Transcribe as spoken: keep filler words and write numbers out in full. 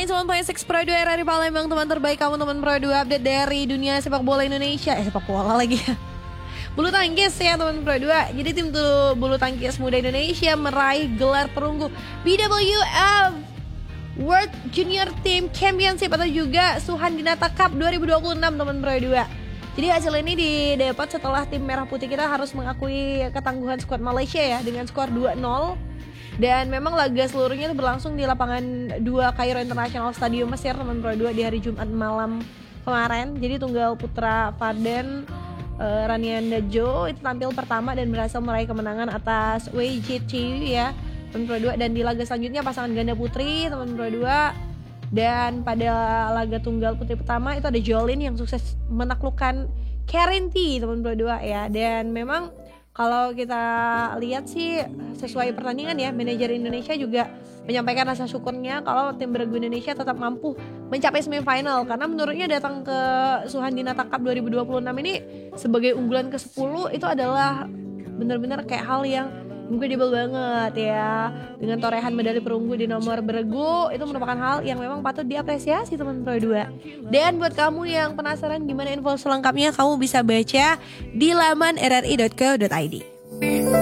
sembilan puluh enam Pro dua R R I Palembang, teman terbaik kamu, teman Pro dua, update dari dunia sepak bola Indonesia. Eh sepak bola lagi ya. Bulu tangkis ya teman Pro dua. Jadi tim tuh bulu tangkis muda Indonesia meraih gelar perunggu B W F World Junior Team Championship atau juga Suhan Dinata Cup dua ribu dua puluh enam teman Pro dua. Jadi hasil ini didapat setelah tim merah putih kita harus mengakui ketangguhan skuad Malaysia ya dengan skor dua nol. Dan memang laga seluruhnya itu berlangsung di lapangan dua Cairo International Stadium Mesir teman Pro dua di hari Jumat malam kemarin. Jadi tunggal putra Farden uh, Ranian Dajo itu tampil pertama dan berhasil meraih kemenangan atas Wei Jitchi ya teman Pro dua. Dan di laga selanjutnya pasangan ganda putri teman Pro dua. Dan pada laga tunggal putri pertama itu ada Jolin yang sukses menaklukkan Karinti teman Pro dua ya. Dan memang kalau kita lihat sih sesuai pertandingan ya, manajer Indonesia juga menyampaikan rasa syukurnya kalau tim bergu Indonesia tetap mampu mencapai semifinal. Karena menurutnya datang ke Suhan Dinata Cup dua ribu dua puluh enam ini sebagai unggulan ke sepuluh itu adalah benar-benar kayak hal yang incredible banget ya. Dengan torehan medali perunggu di nomor bergu itu merupakan hal yang memang patut diapresiasi teman Pro dua. Dan buat kamu yang penasaran gimana info selengkapnya, kamu bisa baca di laman r r i dot co dot i d.